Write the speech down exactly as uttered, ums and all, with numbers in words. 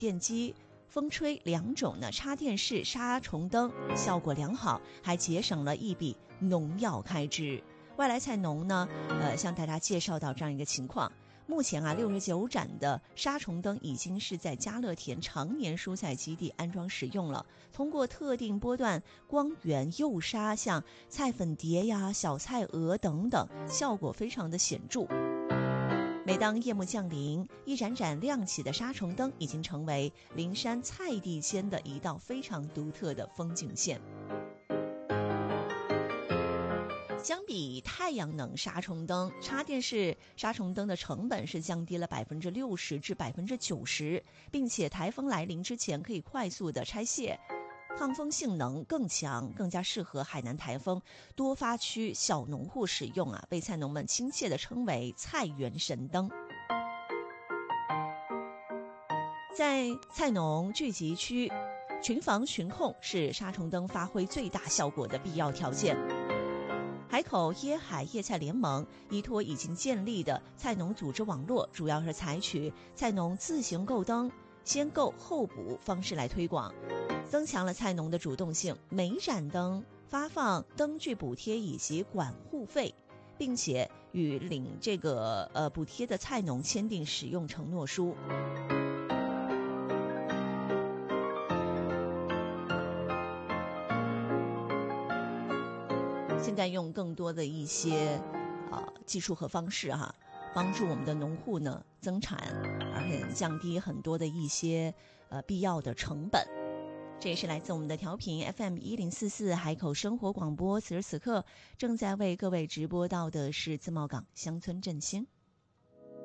电机、风吹两种呢插电式杀虫灯效果良好，还节省了一笔农药开支。外来菜农呢，呃，向大家介绍到这样一个情况。目前啊，六十九盏的杀虫灯已经是在嘉乐田常年蔬菜基地安装使用了。通过特定波段光源诱杀，像菜粉蝶呀、小菜蛾等等，效果非常的显著。每当夜幕降临，一盏盏亮起的杀虫灯已经成为灵山菜地间的一道非常独特的风景线。相比太阳能杀虫灯，插电式杀虫灯的成本是降低了百分之六十至百分之九十，并且台风来临之前可以快速的拆卸，抗风性能更强，更加适合海南台风多发区小农户使用啊，被菜农们亲切地称为菜园神灯。在菜农聚集区，群防群控是杀虫灯发挥最大效果的必要条件。海口椰海叶菜联盟依托已经建立的菜农组织网络，主要是采取菜农自行购灯、先购后补方式来推广，增强了菜农的主动性。每一盏灯发放灯具补贴以及管护费，并且与领这个呃补贴的菜农签订使用承诺书。现在用更多的一些呃技术和方式哈，帮助我们的农户呢增产，而且降低很多的一些呃必要的成本。这也是来自我们的调频 F M 一零四四海口生活广播。此时此刻正在为各位直播到的是自贸港乡村振兴。